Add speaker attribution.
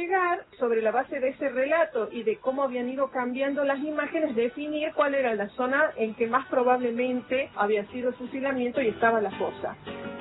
Speaker 1: llegar, sobre la base de ese relato y de cómo habían ido cambiando las imágenes, definir cuál era la zona en que más probablemente había sido el fusilamiento y estaba la fosa.